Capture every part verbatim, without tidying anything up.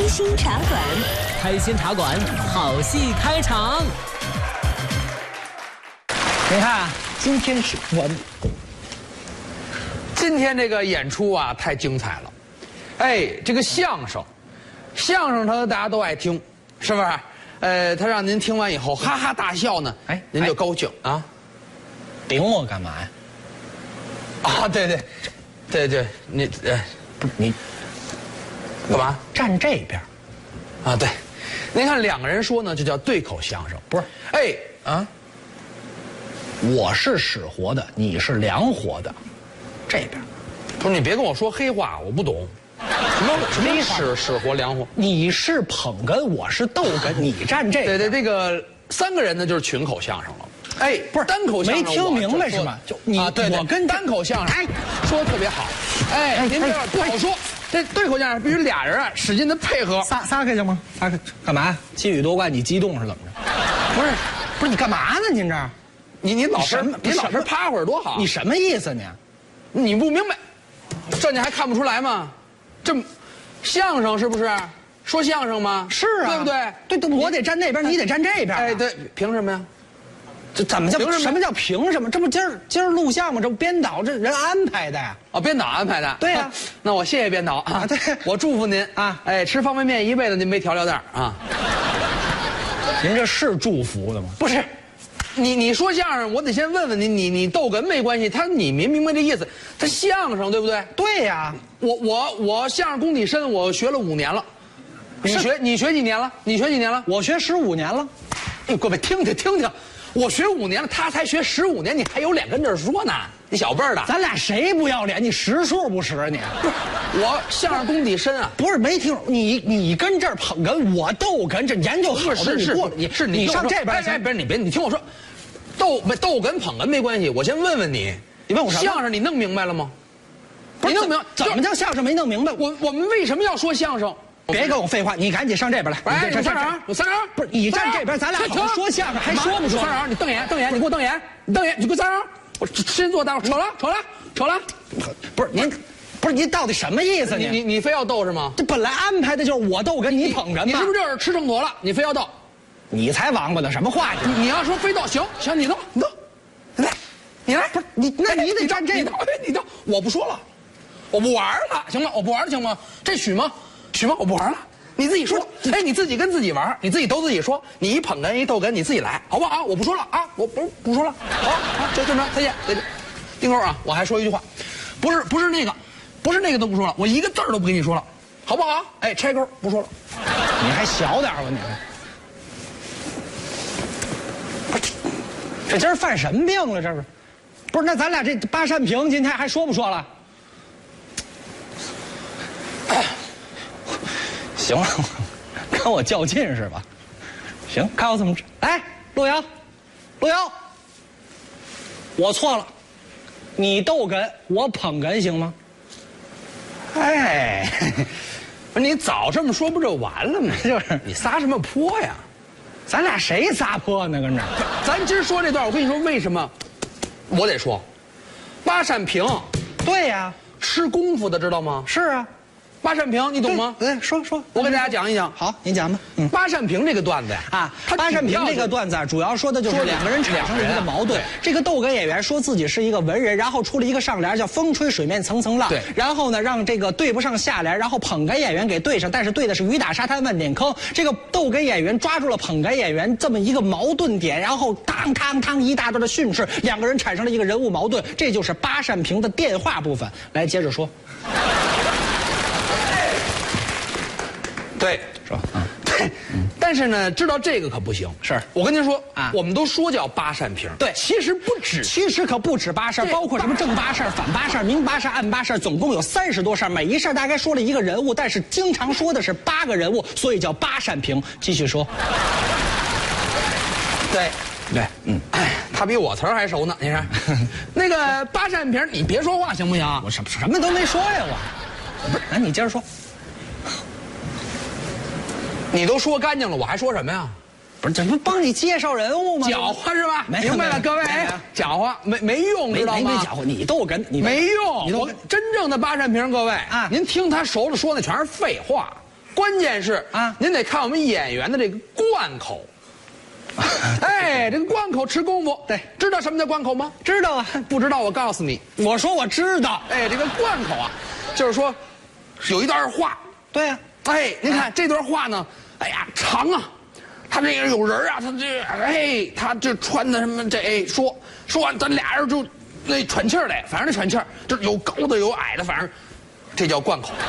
心茶馆， 开心茶馆，好戏开场。 你看啊，今天是我们今天这个演出啊，太精彩了。哎，这个相声，相声它大家都爱听，是不是？呃，他让您听完以后哈哈大笑呢，哎，您就高兴啊。 顶我干嘛呀？ 啊，对对，对对，你呃， 不是你干嘛？ 站这边啊，对，您看两个人说呢，就叫对口相声， 不是？ 哎啊， 我是使活的，你是凉活的，这边。 不是你别跟我说黑话，我不懂。什么什么使使活凉活？ 你是捧哏，我是逗哏，你站这边。 对对，这个三个人呢就是群口相声了。哎， 不是单口相声， 没听明白是吗？就你啊，对， 我跟单口相声，哎，说的特别好。哎，您这不好说。这对口相声必须俩人啊，使劲的配合。 撒撒开行吗？撒开干嘛？金语多怪，你激动是怎么着？ 不是， 不是你干嘛呢？您这儿， 你你老什么？ 你老是趴会儿多好。 你什么意思呢？ 你不明白，这你还看不出来吗？这相声是不是？说相声吗？ 是啊， 对不对？ 对对，我得站那边，你得站这边。 哎，对，凭什么呀？ 这怎么叫什么叫凭什么？这不今儿今儿录像吗？这不编导这人安排的呀？ 哦，编导安排的。 对呀， 那我谢谢编导啊。 对， 我祝福您啊。哎，吃方便面一辈子您没调料袋啊。 您这是祝福的吗？ 不是，你你说相声，我得先问问你，你你逗哏没关系，他你明明白这意思？他相声对不对？ 对呀， 我我我相声功底深，我学了五年了。你学你学几年了？你学几年了？ 我学十五年了。 哎，各位听听听听。我学五年了，他才学十五年，你还有脸跟这儿说呢？你小辈儿的， 咱俩谁不要脸？你识数不识你？ 不是，我相声功底深啊。 不是没听你，你跟这儿捧哏，我逗哏，这研究好的。 是是你是你上这边。 哎，不是你别，你听我说，逗没逗哏捧哏没关系。我先问问你， 你问我啥？ 相声你弄明白了吗？ 你弄明白怎么叫相声没弄明白？ 我我们为什么要说相声？ 别跟我废话，你赶紧上这边来。 哎，有三人，有三人， 不是你站这边，咱俩好好说相声，还说不说？ 三人，你瞪眼，瞪眼，你给我瞪眼，你瞪眼，你给我三人，我先坐，待会儿扯了，扯了，扯了。 不是您，不是您到底什么意思？ 你你你非要逗是吗？ 这本来安排的就是我逗哏，你捧哏嘛。 你是不是就是吃秤砣了？你非要逗？ 你才王八呢！什么话你？ 你要说非逗，行行，你逗，你逗，来，你来， 不是你，那你得站这个。你逗，我不说了，我不玩了，行吗？我不玩了，行吗？这许吗？许吗？我不玩了。你自己说，哎，你自己跟自己玩，你自己都自己说，你一捧哏一逗哏，你自己来，好不好？我不说了啊，我不不说了，好，好，就这么着，再见，再见。丁扣啊，我还说一句话，不是不是那个，不是那个都不说了，我一个字儿都不跟你说了，好不好？哎，拆钩不说了。 你还小点吧你？不是，这今儿犯什么病了？这是，不是？那咱俩这八扇屏今天还说不说了？行了，跟我较劲是吧？行，看我怎么治。哎，路遥，路遥，我错了，你逗哏，我捧哏，行吗？ 哎，不是你早这么说不就完了吗？ 就是你撒什么泼呀？ 咱俩谁撒泼呢？跟这， 咱今儿说这段，我跟你说为什么，我得说，八扇屏， 对呀， 吃功夫的知道吗？ 是啊。 八扇屏，你懂吗？ 对，说说， 我给大家讲一讲。 好，您讲吧。 嗯，八扇屏这个段子呀， 啊，八扇屏这个段子啊，主要说的就是两个人产生了一个矛盾。这个逗哏演员说自己是一个文人，然后出了一个上联叫“风吹水面层层浪”， 对， 然后呢让这个对不上下联，然后捧哏演员给对上，但是对的是雨打沙滩万点坑。这个逗哏演员抓住了捧哏演员这么一个矛盾点，然后当当当一大段的训斥，两个人产生了一个人物矛盾，这就是八扇屏的电话部分。来，接着说。 对， 是吧？啊， 对，但是呢，知道这个可不行。 是我跟您说啊， 我们都说叫八扇屏， 对， 其实不止， 其实可不止八扇，包括什么正八扇、反八扇、明八扇、暗八扇，总共有三十多扇，每一扇大概说了一个人物，但是经常说的是八个人物，所以叫八扇屏。继续说。 对。对，嗯，哎，他比我词儿还熟呢。你看，那个八扇屏，你别说话行不行？ 我什什么都没说呀，我。不是，那你接着说。 你都说干净了，我还说什么呀？ 不是，这不帮你介绍人物吗？ 搅和是吧？ 没明白了，各位，搅和没没用，知道吗？ 没没搅和，你逗哏，你没用。 你我真正的八扇屏，各位啊， 您听他熟了说的全是废话。 关键是啊您得看我们演员的这个贯口。哎，这个贯口吃功夫。 对， 知道什么叫贯口吗？ 知道啊， 不知道我告诉你。 我说我知道。 哎，这个贯口啊，就是说有一段话。 对呀、 啊，哎，您看、啊、这段话呢，哎呀长啊，他这个有人啊，他这哎，他这穿的什么这哎说说完，咱俩人就那喘气儿来，反正那喘气儿，这有高的有矮的，反正这叫贯口。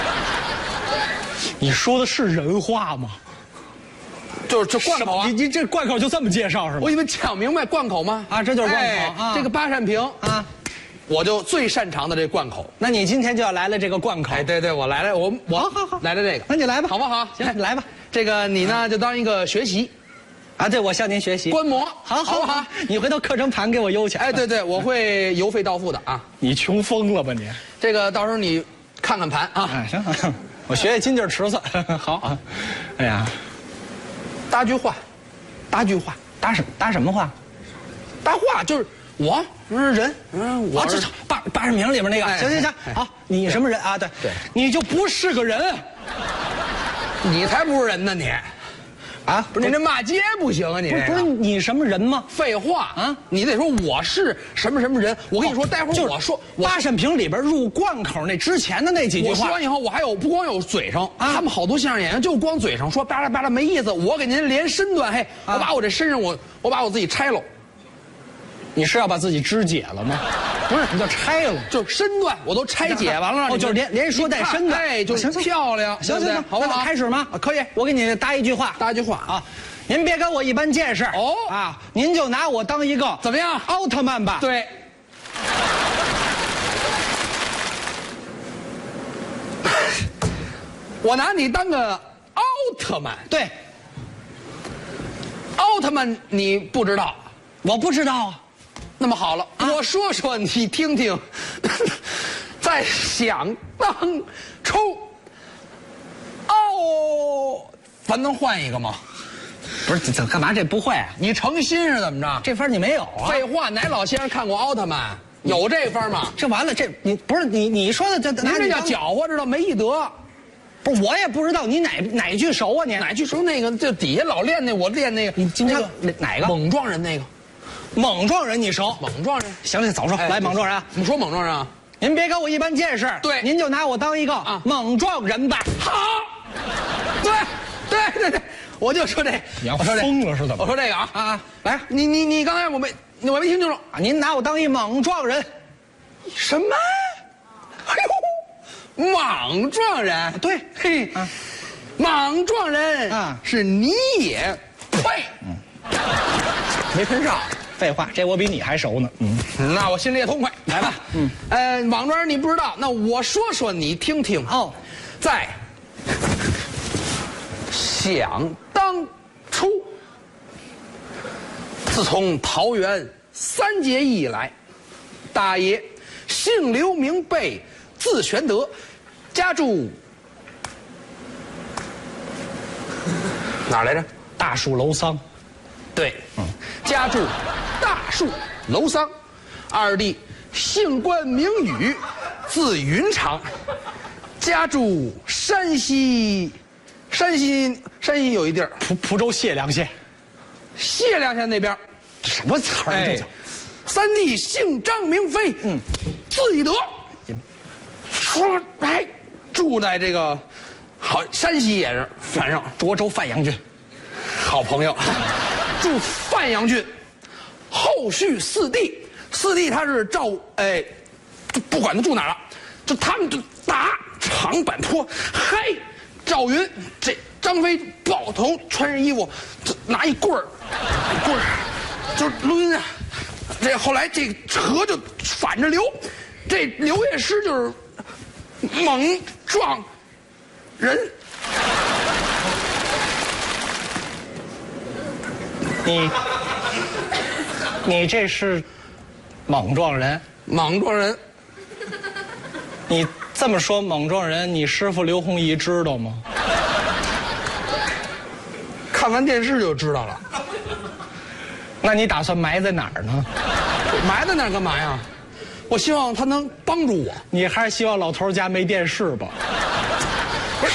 你说的是人话吗？ 就是这贯口啊！ 你你这贯口就这么介绍是吗？ 我以为讲明白贯口吗？ 啊，这就是贯口、 哎、 啊。 这个八扇屏啊， 我就最擅长的这贯口。 那你今天就要来了这个贯口。 哎，对对，我来了，我我好好好来了这个， 那你来吧， 好不好？ 行，你来吧。 这个你呢就当一个学习。 啊，对，我向您学习观摩， 好， 好不好？ 你回头课程盘给我邮去。 哎，对对，我会邮费到付的啊。 你穷疯了吧你？ 这个到时候你看看盘啊。 哎，行，我学学金劲儿池子。好啊。哎呀， 搭句话，搭句话， 搭什搭什么话？ 搭话就是我，嗯，人，嗯，我这八八扇屏里面那个。 哎、 行行行， 哎、 好，你什么人啊？对对， 你就不是个人。 你才不是人呢你。啊，不是你这骂街不行啊！你不是不是你什么人吗？ 废话啊！你得说我是什么什么人。我跟你说，待会儿我说八扇屏里边入贯口那之前的那几句话。 我说完以后，我还有不光有嘴上，他们好多相声演员就光嘴上说巴拉巴拉没意思。我给您连身段，嘿，我把我这身上我我把我自己拆了。 你是要把自己肢解了吗？不是，你叫拆了， 就是身段我都拆解完了。 哦，就是连连说带身段， 哎，就是漂亮。 行行行， 好不好？ 开始吗？ 可以， 我给你搭一句话， 搭一句话啊。您别跟我一般见识哦啊！您就拿我当一个怎么样奥特曼吧？ 对。我拿你当个奥特曼。 对。 奥特曼你不知道？ 我不知道啊。 那么好了，啊、我说说你听听。在想当初，哦，咱能换一个吗？ 不是，这干嘛这不会、啊？ 你诚心是怎么着？ 这分你没有啊？ 废话，哪老先生看过奥特曼？有这分吗？ 这完了，这你不是你你说的这， 您这叫搅和，知道没义德。 不是，我也不知道你哪哪句熟啊？你哪句熟？那个就底下老练那，我练那个。 你今天哪个？ 猛撞人那个。 猛撞人你熟？ 猛撞人。 行了，早说。来，猛撞人。 怎么说猛撞人啊？ 您别跟我一般见识。 对， 您就拿我当一个啊猛撞人吧。 好。对，对对对。我就说这， 你要疯了是怎么？ 我说这个啊啊，来， 你你你刚才我没我没听清楚啊！您拿我当一猛撞人， 什么？哎呦，莽撞人， 对，嘿，啊， 莽撞人啊， 是你也配，嗯，没喷上。 废话，这我比你还熟呢。 嗯，那我心里也痛快。来吧，嗯，呃，莽撞人你不知道，那我说说你听听哦， 在。想当初，自从桃园三结义以来，大爷姓刘名备，字玄德，家住哪儿来着？ 大树楼桑。 对，嗯，家住大树楼桑。二弟姓关名羽，字云长，家住山西。山西山西有一地儿， 蒲蒲州解良县， 解良县那边， 什么词儿？哎， 三弟姓张名飞，嗯，字翼德，说哎，住在这个好山西也是，反正涿州范阳郡， 好朋友，住范阳郡。后续四弟，四弟他是赵哎，不管他住哪儿了，就他们就打长坂坡，嗨。赵云，这张飞抱头穿上衣服，拿一棍儿，棍儿就是抡啊。这后来这河就反着流，这刘业师就是猛撞人。 你，你这是猛撞人？ 猛撞人。 你。这么说，猛撞人，你师傅刘洪仪知道吗？ 看完电视就知道了。 那你打算埋在哪儿呢？ 埋在哪儿干嘛呀？我希望他能帮助我。 你还是希望老头家没电视吧？ 不是，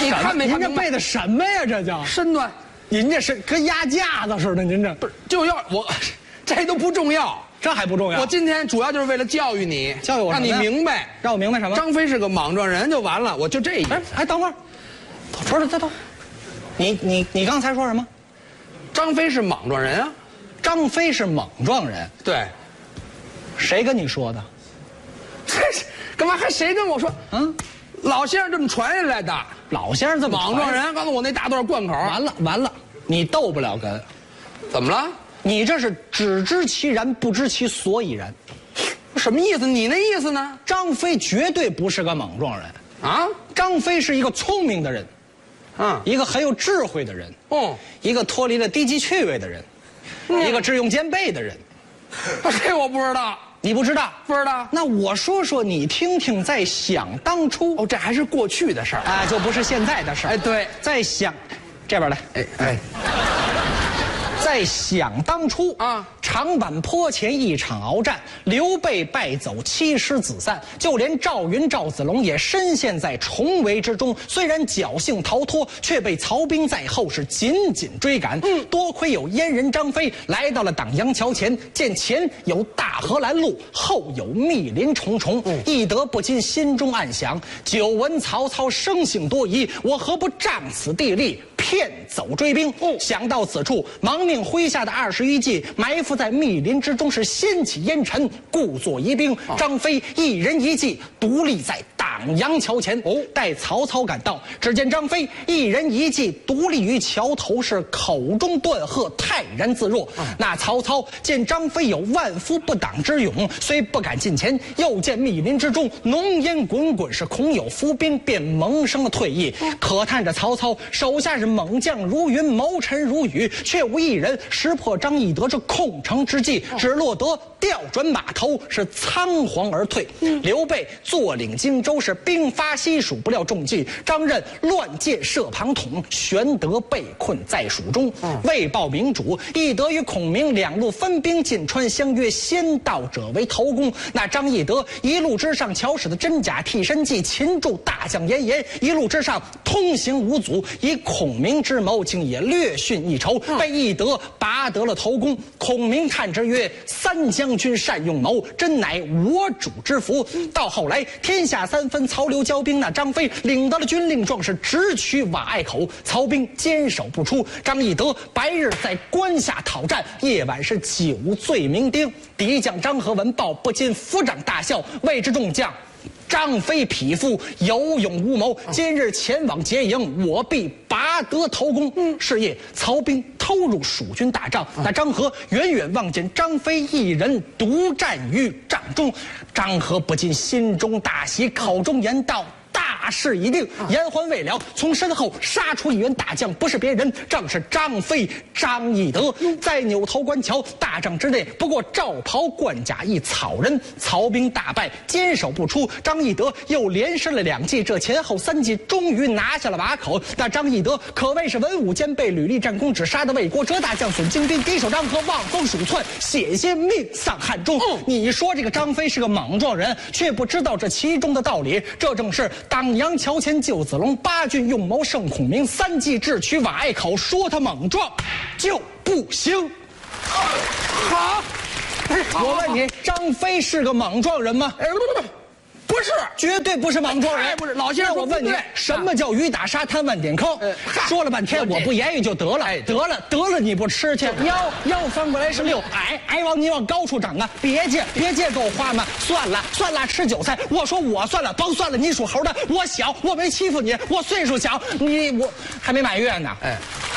你看没看明白？ 您这背的什么呀？这叫身段。 您这是跟压架子似的，您这不是就要我，这都不重要。 这还不重要。 我今天主要就是为了教育你， 教育我， 让你明白， 让我明白什么？ 张飞是个莽撞人就完了，我就这意思。 哎哎，等会儿，不是，等等，你你你刚才说什么？ 张飞是莽撞人啊？ 张飞是莽撞人？ 对。 谁跟你说的？ 这是干嘛还谁跟我说？嗯，老先生这么传下来的。 老先生这么莽撞人，告诉我那大段贯口。 完了完了，你斗不了哏。 怎么了？ 你这是只知其然，不知其所以然。 什么意思？你那意思呢？ 张飞绝对不是个莽撞人啊！ 张飞是一个聪明的人， 嗯， 一个很有智慧的人， 哦， 一个脱离了低级趣味的人，嗯、一个智勇兼备的人。 这我不知道， 你不知道？ 不知道。 那我说说你听听，在想当初哦，这还是过去的事儿啊，就不是现在的事儿。 哎，对， 在想，这边来， 哎哎。 在想当初啊，长坂坡前一场鏖战，刘备败走，七师子散，就连赵云、赵子龙也深陷在重围之中。虽然侥幸逃脱，却被曹兵在后是紧紧追赶。嗯，多亏有燕人张飞来到了党阳桥前，见前有大河拦路，后有密林重重，嗯、翼德不禁心中暗想：久闻曹操生性多疑，我何不仗此地利？骗走追兵。哦，想到此处，忙命麾下的二十余骑埋伏在密林之中，是掀起烟尘，故作疑兵。哦、张飞一人一骑独立在党阳桥前。哦，待曹操赶到，只见张飞一人一骑独立于桥头，是口中断喝，泰然自若。嗯、那曹操见张飞有万夫不挡之勇，虽不敢近前，又见密林之中浓烟滚滚，是恐有伏兵，便萌生了退意。嗯、可叹着曹操手下是猛将如云，谋臣如雨，却无一人识破张翼德这控城之计，只落得调转马头，是仓皇而退。嗯、刘备坐领荆州，是兵发西蜀，不料中计。张任乱箭射庞统，玄德被困在蜀中。嗯、为报明主，翼德与孔明两路分兵进川，相约先到者为头功。那张翼德一路之上巧使的真假替身计，擒住大将严颜，一路之上通行无阻，以孔明之谋，竟也略逊一筹，被翼德拔得了头功。孔明叹之曰：“三将军善用谋，真乃我主之福。”到后来天下三分，曹刘交兵，那张飞领到了军令状，是直取瓦隘口，曹兵坚守不出。张翼德白日在关下讨战，夜晚是酒醉酩酊。敌将张合闻报，不禁抚掌大笑，谓之众将：“张飞匹夫，有勇无谋，今日前往劫营，我必拔得头功。”嗯，是夜，曹兵偷入蜀军大帐，那张合远远望见张飞一人独战于帐中，张合不禁心中大喜，口中言道：“大事已定！”言还未了，从身后杀出一员大将，不是别人，正是张飞张翼德。在扭头观瞧，大帐之内不过罩袍冠甲一草人，曹兵大败，坚守不出。张翼德又连失了两计，这前后三计终于拿下了瓦口。那张翼德可谓是文武兼备，屡立战功，只杀得魏国折大将损精兵，敌手张合望风鼠窜，险些命丧汉中。嗯、你说这个张飞是个莽撞人，却不知道这其中的道理，这正是党阳桥前救子龙，八郡用谋胜孔明，三计智取瓦隘口。说他莽撞就不行。 好，哎， 我问你，张飞是个莽撞人吗？ 哎，不不不，不是， 绝对不是莽撞人。 不是，老先生， 我问你，什么叫雨打沙滩万点坑？说了半天，我不言语就得了，得了得了，你不吃去？腰腰翻过来是六，矮矮往你往高处长啊！别介别介，给我花嘛！算了算了，吃韭菜。我说我算了，甭算了，你属猴的，我小，我没欺负你，我岁数小，你我还没满月呢。哎。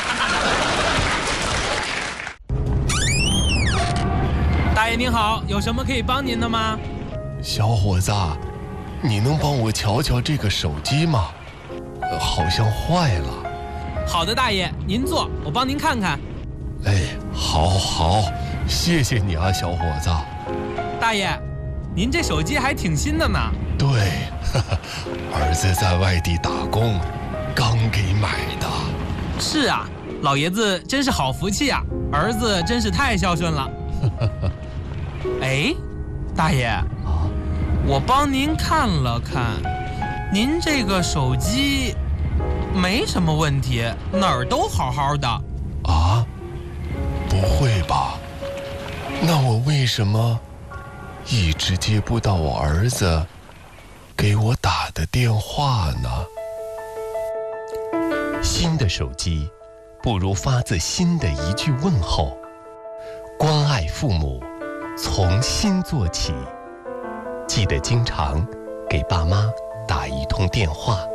大爷您好，有什么可以帮您的吗？ 小伙子，你能帮我瞧瞧这个手机吗？呃，好像坏了。 好的，大爷，您坐，我帮您看看。 哎，好好，谢谢你啊，小伙子。 大爷，您这手机还挺新的呢。 对，呵呵，儿子在外地打工，刚给买的。 是啊，老爷子真是好福气啊，儿子真是太孝顺了。哎，大爷啊，我帮您看了看，您这个手机没什么问题，哪儿都好好的。 啊？不会吧？那我为什么一直接不到我儿子给我打的电话呢？新的手机不如发自心的一句问候，关爱父母，从心做起。记得经常给爸妈打一通电话。